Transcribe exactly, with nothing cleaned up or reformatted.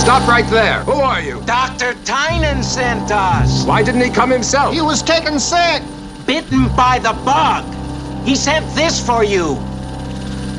Stop right there. Who are you? Doctor Tynan sent us. Why didn't he come himself? He was taken sick. Bitten by the bug. He sent this for you.